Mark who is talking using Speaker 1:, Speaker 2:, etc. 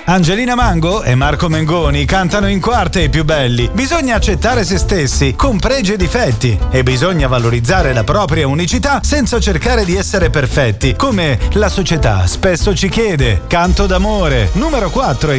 Speaker 1: Angelina Mango e Marco Mengoni cantano in quarta i più belli. Bisogna accettare se stessi, con pregi e difetti, e bisogna valorizzare la propria unicità senza cercare di essere perfetti, come la società spesso ci chiede. Canto d'amore, numero 4.